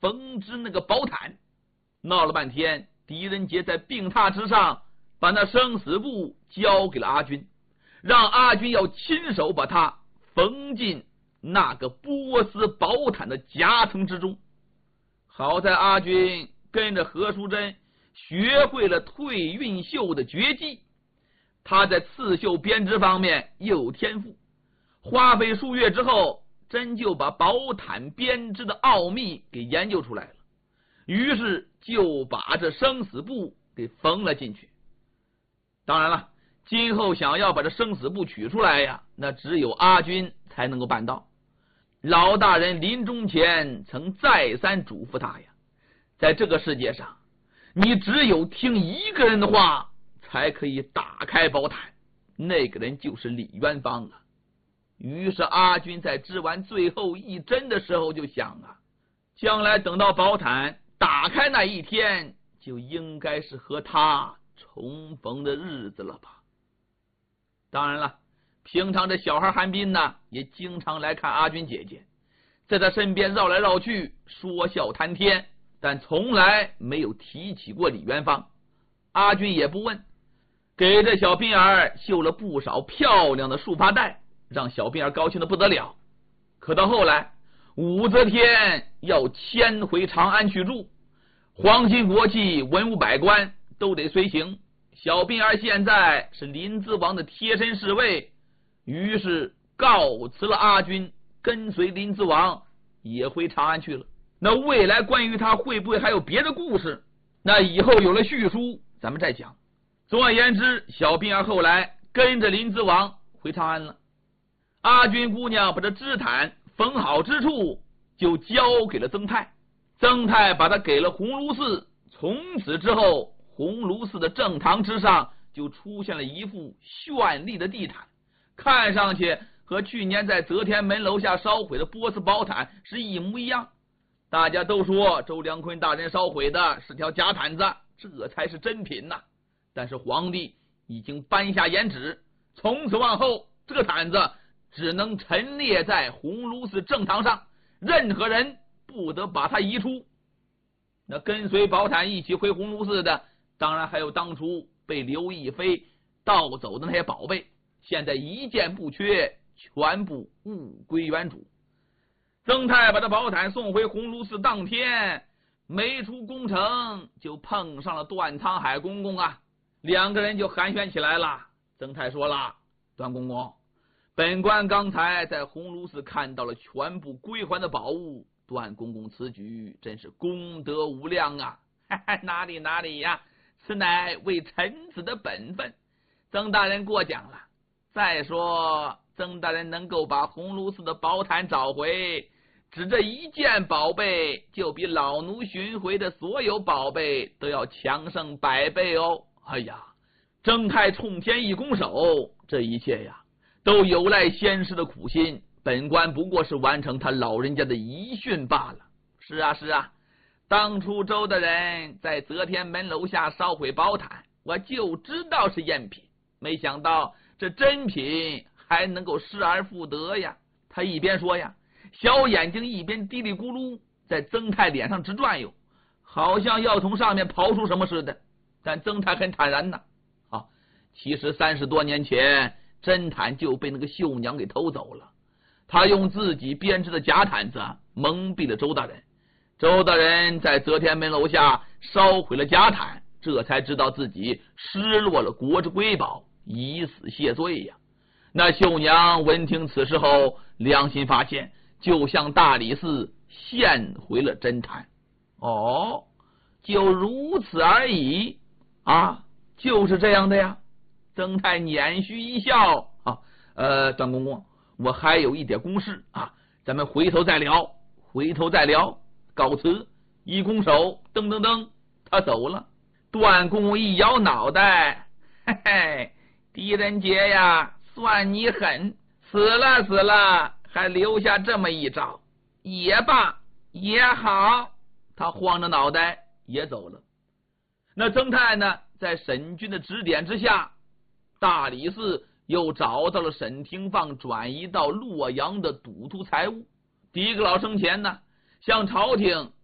缝制那个宝毯。闹了半天，狄仁杰在病榻之上把那生死簿交给了阿军，让阿军要亲手把它缝进那个波斯宝毯的夹层之中。好在阿军跟着何淑珍学会了退运绣的绝技，他在刺绣编织方面又有天赋，花费数月之后，真就把宝毯编织的奥秘给研究出来了，于是就把这生死簿给缝了进去。当然了，今后想要把这生死簿取出来呀，那只有阿军才能够办到。老大人临终前曾再三嘱咐他呀，在这个世界上，你只有听一个人的话才可以打开宝毯，那个人就是李元芳啊。于是阿军在织完最后一针的时候就想啊，将来等到宝毯打开那一天，就应该是和他重逢的日子了吧。当然了，平常这小孩韩斌呢，也经常来看阿军姐姐，在他身边绕来绕去，说笑谈天，但从来没有提起过李元芳。阿军也不问，给这小斌儿绣了不少漂亮的束发带，让小斌儿高兴的不得了。可到后来，武则天要迁回长安去住，皇亲国戚文武百官都得随行，小斌儿现在是临淄王的贴身侍卫，于是告辞了阿军，跟随临淄王也回长安去了。那未来关于他会不会还有别的故事，那以后有了续书咱们再讲。总而言之，小斌儿后来跟着临淄王回长安了。阿军姑娘把这织毯缝好之处就交给了曾泰，曾泰把他给了鸿胪寺。从此之后，鸿胪寺的正堂之上就出现了一副绚丽的地毯，看上去和去年在则天门楼下烧毁的波斯宝毯是一模一样。大家都说周良坤大人烧毁的是条假毯子，这才是真品呐。但是皇帝已经颁下严旨，从此往后这个毯子只能陈列在鸿胪寺正堂上，任何人不得把它移出。那跟随宝毯一起回鸿胪寺的，当然还有当初被刘亦菲盗走的那些宝贝，现在一件不缺，全部物归原主。曾泰把这宝毯送回鸿胪寺当天，没出宫城就碰上了段沧海公公啊，两个人就寒暄起来了。曾泰说了，段公公，本官刚才在鸿胪寺看到了全部归还的宝物，段公公此举真是功德无量啊。哪里呀，此乃为臣子的本分，曾大人过奖了。再说曾大人能够把鸿胪寺的宝毯找回，只这一件宝贝就比老奴寻回的所有宝贝都要强盛100倍哦。哎呀，曾泰冲天一拱手，这一切呀都有赖先师的苦心，本官不过是完成他老人家的遗训罢了。是啊，当初周大人在则天门楼下烧毁宝毯，我就知道是赝品，没想到这真品还能够失而复得呀。他一边说呀，小眼睛一边嘀哩咕噜在曾泰脸上直转悠，好像要从上面刨出什么似的。但曾泰很坦然呐，其实30多年前真毯就被那个绣娘给偷走了，他用自己编织的假毯子蒙蔽了周大人，周大人在则天门楼下烧毁了假毯，这才知道自己失落了国之瑰宝，以死谢罪呀。那绣娘闻听此事后，良心发现，就向大理寺献回了真毯。就如此而已啊，就是这样的呀。曾泰捻须一笑，段公公，我还有一点公事啊，咱们回头再聊。告辞。一拱手，噔噔噔，他走了。段公公一摇脑袋，嘿嘿，狄仁杰呀，算你狠，死了还留下这么一招，也罢也好。他晃着脑袋也走了。那曾泰呢，在沈军的指点之下，大理寺又找到了沈廷放转移到洛阳的赌徒财物。狄阁老生前呢，向朝廷